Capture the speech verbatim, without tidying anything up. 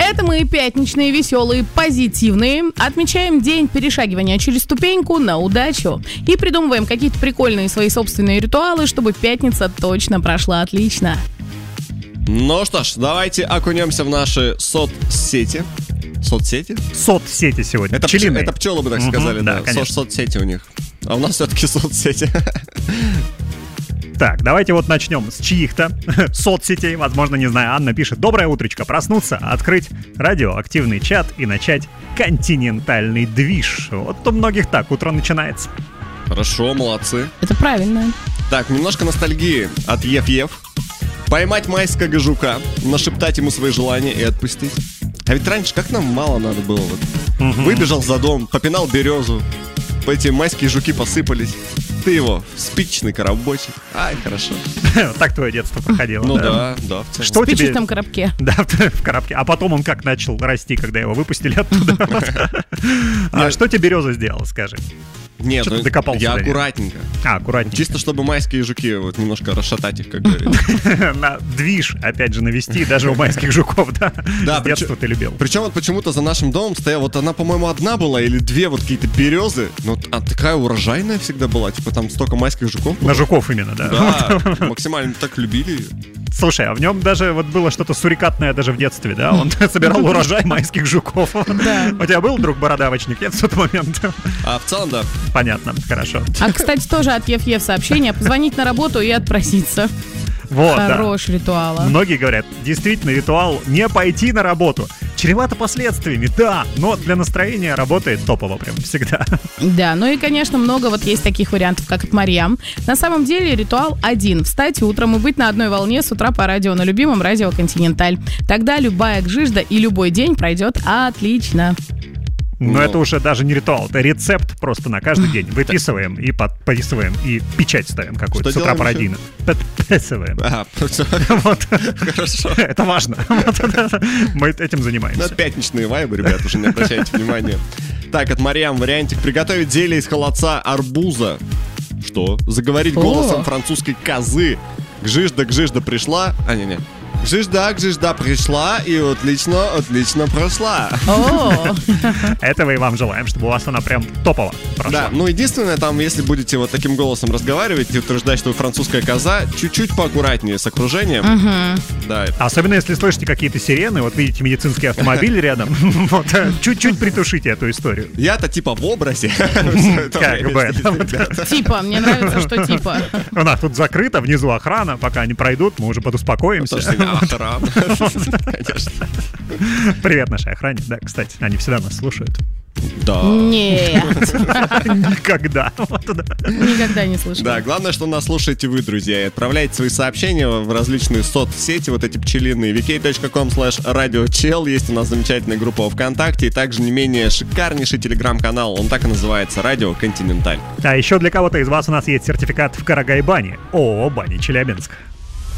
Это мы пятничные, веселые, позитивные. Отмечаем день перешагивания через ступеньку на удачу. И придумываем какие-то прикольные свои собственные ритуалы, чтобы пятница точно прошла отлично. Ну что ж, давайте окунемся в наши соцсети. Соцсети? Соцсети сегодня. Это, пч... это пчелы бы так угу, сказали, да, да. Соц- соцсети у них. А у нас все-таки соцсети. Так, давайте вот начнем с чьих-то соцсетей. Возможно, не знаю, Анна пишет: доброе утречко, проснуться, открыть радиоактивный чат и начать континентальный движ. Вот у многих так утро начинается. Хорошо, молодцы. Это правильно. Так, немножко ностальгии от Ев-Ев. Поймать майского жука, нашептать ему свои желания и отпустить. А ведь раньше как нам мало надо было. Вот. Угу. Выбежал за дом, попинал березу, эти майские жуки посыпались. Ты его, спичечный коробочек. Ай, хорошо. Так твое детство проходило. Ну да, да. В спичечном коробке. Да, в коробке. А потом он как начал расти, когда его выпустили оттуда. А что тебе береза сделала, скажи? Нет, ну, я аккуратненько. А, аккуратненько. Чисто чтобы майские жуки вот немножко расшатать их, как говорится. На движ, опять же, навести даже у майских жуков, да? Да, с детства ты любил. Причем вот почему-то за нашим домом стояла, вот она, по-моему, одна была или две вот какие-то березы. Ну, а такая урожайная всегда была, типа там столько майских жуков было. На жуков именно, да. Да, максимально так любили ее. Слушай, а в нем даже вот было что-то сурикатное даже в детстве, да? Он собирал урожай майских жуков. Да. У тебя был друг бородавочник, нет, в тот момент? А в целом, да. Понятно, хорошо. А, кстати, тоже от Ев-Ев сообщение: позвонить на работу и отпроситься. Вот, Хорош да. ритуал. Многие говорят, действительно, ритуал не пойти на работу. Чревато последствиями, да, но для настроения работает топово прям всегда. Да, ну и, конечно, много вот есть таких вариантов, как от Марьям. На самом деле ритуал один: встать утром и быть на одной волне с утра по радио, на любимом радио «Континенталь». Тогда любая гжижда и любой день пройдет отлично. Но ну, это уже даже не ритуал, это рецепт просто на каждый день. Выписываем и подписываем, и печать ставим какую-то. Что с утра пародийно. Подписываем. А, вот. Хорошо. Это важно. Мы этим занимаемся. Ну, это пятничные вайбы, ребят, уже не обращайте внимания. Так, от Марьям вариантик: приготовить зелье из холодца арбуза. Что? Заговорить голосом французской козы. Гжижда, гжижда пришла. А, не-не. Гжижда, гжижда пришла и отлично, отлично прошла. О, этого и вам желаем, чтобы у вас она прям топово прошла. Да, ну единственное, там, если будете вот таким голосом разговаривать и утверждать, что вы французская коза, чуть-чуть поаккуратнее с окружением. Угу. Да. Особенно если слышите какие-то сирены, вот видите медицинский автомобиль рядом, вот, чуть-чуть притушите эту историю. Я-то типа в образе. Как бы. Типа, мне нравится, что типа. У нас тут закрыто, внизу охрана, пока они пройдут, мы уже подуспокоимся. Охрана. Конечно. Привет нашей охране. Да, кстати, они всегда нас слушают. Да. Нет. Никогда. Никогда не слышал. Да, главное, что нас слушаете вы, друзья. И отправляйте свои сообщения в различные соцсети, вот эти пчелиные. ви кей точка ком слэш радиочел. Есть у нас замечательная группа ВКонтакте. И также не менее шикарнейший телеграм-канал. Он так и называется: Радио Континенталь. А еще для кого-то из вас у нас есть сертификат в Карагай-бане. ООО «Бани Челябинск».